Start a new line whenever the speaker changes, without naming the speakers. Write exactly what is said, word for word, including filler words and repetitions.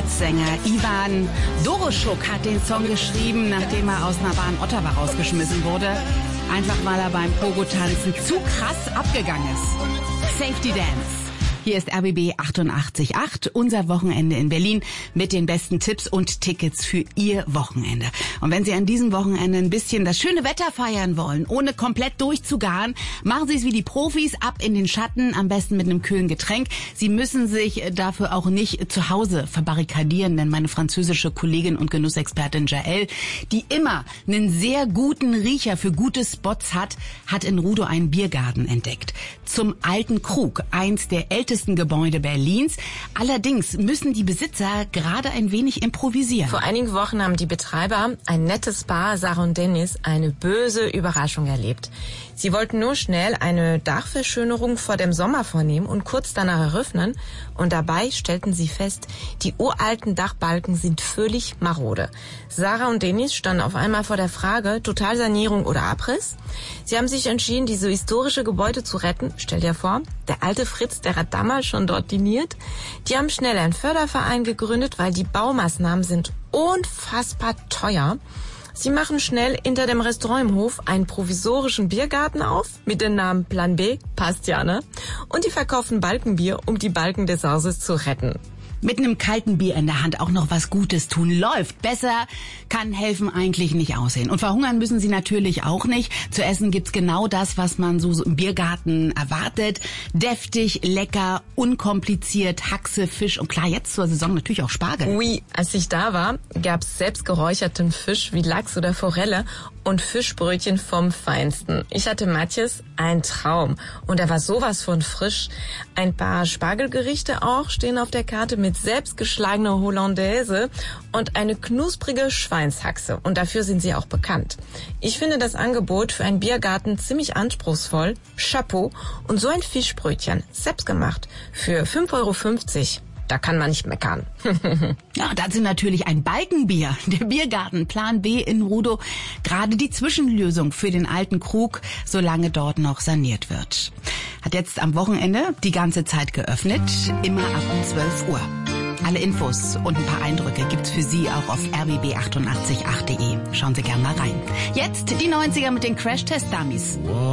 Jazzsänger Ivan Doroschuk hat den Song geschrieben, nachdem er aus einer Bahn Ottawa rausgeschmissen wurde. Einfach weil er beim Pogo-Tanzen zu krass abgegangen ist. Safety Dance. Hier ist R B B achtundachtzig Komma acht, unser Wochenende in Berlin mit den besten Tipps und Tickets für Ihr Wochenende. Und wenn Sie an diesem Wochenende ein bisschen das schöne Wetter feiern wollen, ohne komplett durchzugaren, machen Sie es wie die Profis, ab in den Schatten, am besten mit einem kühlen Getränk. Sie müssen sich dafür auch nicht zu Hause verbarrikadieren, denn meine französische Kollegin und Genussexpertin Jael, die immer einen sehr guten Riecher für gute Spots hat, hat in Rudow einen Biergarten entdeckt. Zum Alten Krug, eins der ältesten Gebäude Berlins. Allerdings müssen die Besitzer gerade ein wenig improvisieren.
Vor einigen Wochen haben die Betreiber, ein nettes Paar, Sarah und Dennis, eine böse Überraschung erlebt. Sie wollten nur schnell eine Dachverschönerung vor dem Sommer vornehmen und kurz danach eröffnen. Und dabei stellten sie fest, die uralten Dachbalken sind völlig marode. Sarah und Dennis standen auf einmal vor der Frage, Totalsanierung oder Abriss. Sie haben sich entschieden, diese historische Gebäude zu retten. Stell dir vor, der alte Fritz, der hat damals schon dort diniert. Die haben schnell einen Förderverein gegründet, weil die Baumaßnahmen sind unfassbar teuer. Sie machen schnell hinter dem Restaurant im Hof einen provisorischen Biergarten auf mit dem Namen Plan B, passt ja, ne? Und die verkaufen Balkenbier, um die Balken des Hauses zu retten.
Mit einem kalten Bier in der Hand auch noch was Gutes tun. Läuft. Besser kann helfen eigentlich nicht aussehen. Und verhungern müssen Sie natürlich auch nicht. Zu essen gibt's genau das, was man so im Biergarten erwartet. Deftig, lecker, unkompliziert, Haxe, Fisch und klar, jetzt zur Saison natürlich auch Spargel.
Oui, als ich da war, gab's selbst geräucherten Fisch wie Lachs oder Forelle und Fischbrötchen vom Feinsten. Ich hatte Matjes, ein Traum. Und er war sowas von frisch. Ein paar Spargelgerichte auch stehen auf der Karte mit selbstgeschlagener Hollandaise und eine knusprige Schweinshaxe. Und dafür sind sie auch bekannt. Ich finde das Angebot für einen Biergarten ziemlich anspruchsvoll. Chapeau. Und so ein Fischbrötchen, selbst gemacht, für fünf Euro fünfzig. Da kann man nicht meckern.
Ja, dazu natürlich ein Balkenbier. Der Biergarten Plan B in Rudow. Gerade die Zwischenlösung für den Alten Krug, solange dort noch saniert wird. Hat jetzt am Wochenende die ganze Zeit geöffnet, immer ab um zwölf Uhr. Alle Infos und ein paar Eindrücke gibt's für Sie auch auf r b b achtundachtzig Komma acht punkt de. Schauen Sie gerne mal rein. Jetzt die neunziger mit den Crash-Test-Dummies.